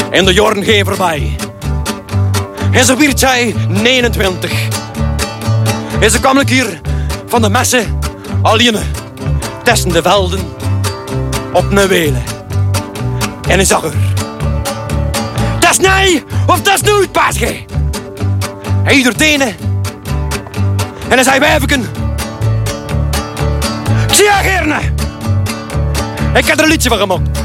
En de jaren gaan voorbij. En zo werd zij 29. En ze kwam een keer van de messen alleen tussen de velden op een welen. En hij zag haar. Dat is nee of dat is nooit, paasje. Hij doet tenen. En hij zei wijfken. Ik zie haar gerne. Ik heb er een liedje van gemaakt.